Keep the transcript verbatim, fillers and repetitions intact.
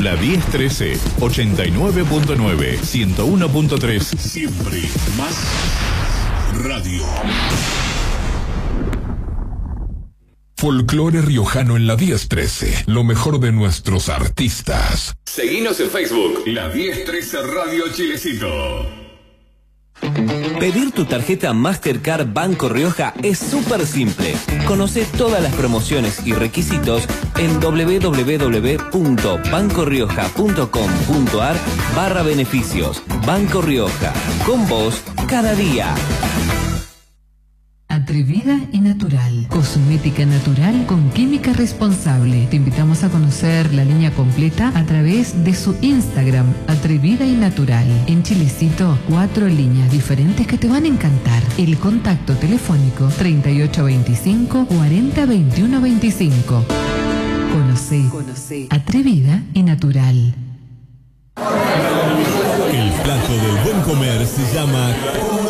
La diez trece, ochenta y nueve punto nueve, ciento uno punto tres. Siempre más radio. Folclore riojano en la diez trece. Lo mejor de nuestros artistas. Seguinos en Facebook. La diez trece Radio Chilecito. Pedir tu tarjeta Mastercard Banco Rioja es súper simple. Conoce todas las promociones y requisitos en w w w punto banco rioja punto com punto a r barra beneficios. Banco Rioja. Con vos cada día. Atrevida y natural. Cosmética natural con química responsable. Te invitamos a conocer la línea completa a través de su Instagram, Atrevida y Natural. En Chilecito, cuatro líneas diferentes que te van a encantar. El contacto telefónico treinta y ocho veinticinco, cuarenta veintiuno veinticinco. Conoce, Conoce. Atrevida y Natural. El plato del buen comer se llama